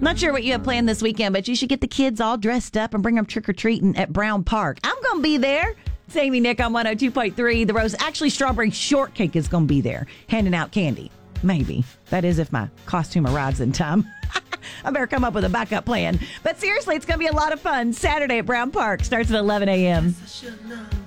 Not sure what you have planned this weekend, but you should get the kids all dressed up and bring them trick-or-treating at Brown Park. I'm going to be there. It's Amy Nick on 102.3. The Rose. Actually, Strawberry Shortcake is going to be there, handing out candy. Maybe. That is if my costume arrives in time. I better come up with a backup plan. But seriously, it's going to be a lot of fun. Saturday at Brown Park starts at 11 a.m.